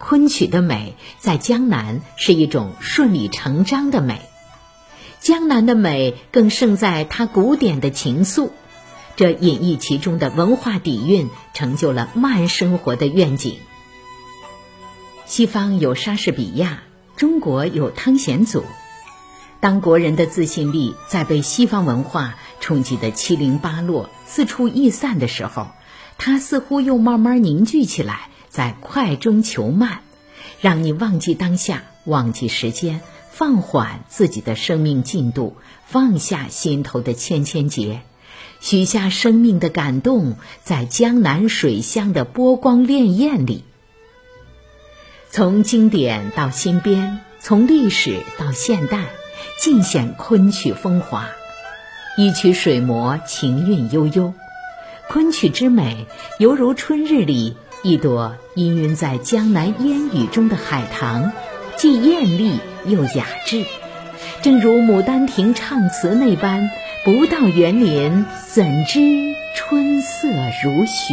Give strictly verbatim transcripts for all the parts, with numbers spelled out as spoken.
昆曲的美在江南是一种顺理成章的美，江南的美更胜在它古典的情愫，这隐逸其中的文化底蕴成就了慢生活的愿景。西方有莎士比亚，中国有汤显祖。当国人的自信力在被西方文化冲击得七零八落、四处逸散的时候，它似乎又慢慢凝聚起来，在快中求慢，让你忘记当下，忘记时间，放缓自己的生命进度，放下心头的千千结，许下生命的感动，在江南水乡的波光潋滟里。从经典到新编，从历史到现代，尽显昆曲风华。一曲水磨，情韵悠悠。昆曲之美，犹如春日里一朵氤氲在江南烟雨中的海棠，既艳丽又雅致。正如《牡丹亭》唱词那般，不到园林，怎知春色如许。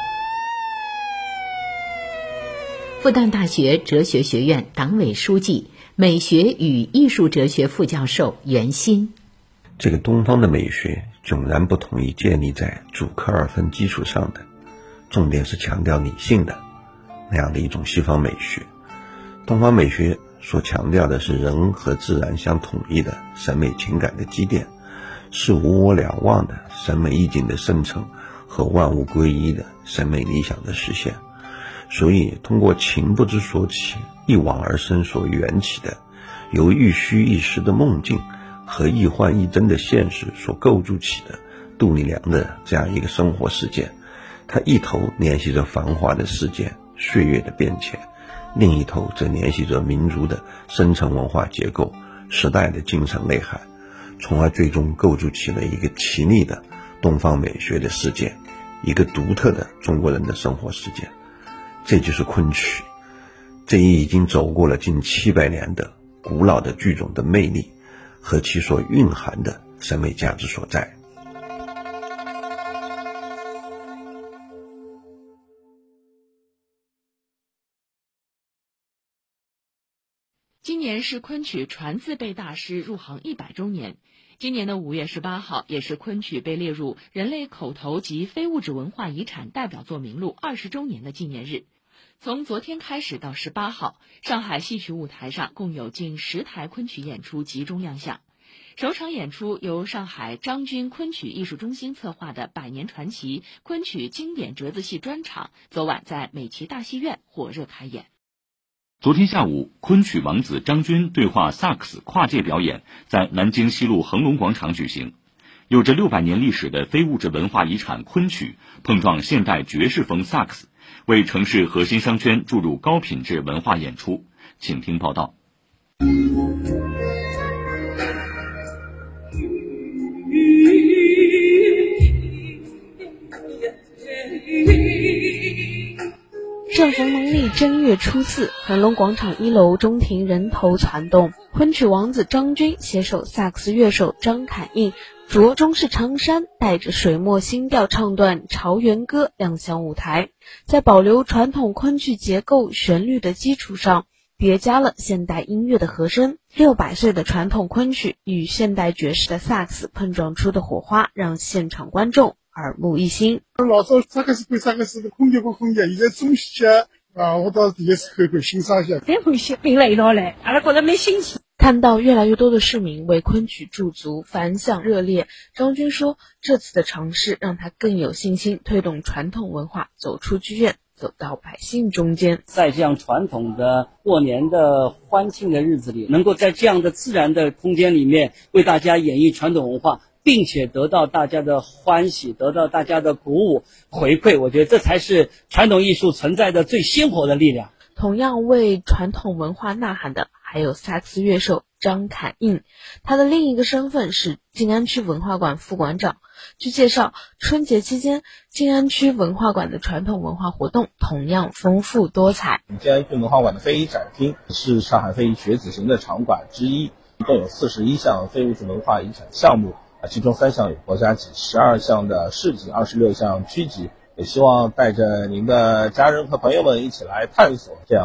复旦大学哲学学院党委书记、美学与艺术哲学副教授袁鑫。 这个东方的美学迥然不同于建立在主客二分基础上的，重点是强调理性的那样的一种西方美学。东方美学所强调的是人和自然相统一的审美情感的积淀，是无我两忘的审美意境的生成和万物归一的审美理想的实现。所以通过情不知所起，一往而生所缘起的，由一虚一实的梦境和一幻一真的现实所构筑起的杜丽娘的这样一个生活世界，它一头联系着繁华的世界岁月的变迁，另一头则联系着民族的深层文化结构时代的精神内涵，从而最终构筑起了一个奇丽的东方美学的世界，一个独特的中国人的生活世界。这就是昆曲，这一已经走过了近七百年的古老的剧种的魅力和其所蕴含的审美价值所在。 今年是昆曲传字辈大师入行一百周年。今年的五月十八号也是昆曲被列入人类口头及非物质文化遗产代表作名录二十周年的纪念日。从昨天开始到十八号，上海戏曲舞台上共有近十台昆曲演出集中亮相。首场演出由上海张军昆曲艺术中心策划的百年传奇昆曲经典折子戏专场，昨晚在美琪大戏院火热开演。 昨天下午，昆曲王子张军对话萨克斯跨界表演在南京西路恒隆广场举行。有着六百年历史的非物质文化遗产昆曲碰撞现代爵士风萨克斯，为城市核心商圈注入高品质文化演出。请听报道。 正逢农历正月初四，恒隆广场一楼中庭人头攒动，昆曲王子张军携手萨克斯乐手张凯印，着中式长衫，带着水墨新调唱段《朝元歌》亮相舞台，在保留传统昆曲结构旋律的基础上，叠加了现代音乐的和声。六百岁的传统昆曲与现代爵士的萨克斯碰撞出的火花，让现场观众耳目一新。 老早萨克斯归萨克斯的空调归空调，现在中西啊，我到第一次看看欣赏一下， 两欢喜并了一道来，阿拉觉得蛮新奇。 看到越来越多的市民为昆曲驻足，反响热烈。张军说，这次的尝试让他更有信心推动传统文化走出剧院，走到百姓中间。 在这样传统的过年的欢庆的日子里，能够在这样的自然的空间里面为大家演绎传统文化，并且得到大家的欢喜，得到大家的鼓舞回馈，我觉得这才是传统艺术存在的最鲜活的力量。 同样为传统文化呐喊的还有萨克斯乐手张凯印，他的另一个身份是静安区文化馆副馆长。据介绍，春节期间静安区文化馆的传统文化活动同样丰富多彩。 静安区文化馆的非遗展厅是上海非遗学子型的场馆之一，一共有四十一项非物质文化遗产项目，其中三项有国家级，十二项的市级，二十六项区级。也希望带着您的家人和朋友们一起来探索这样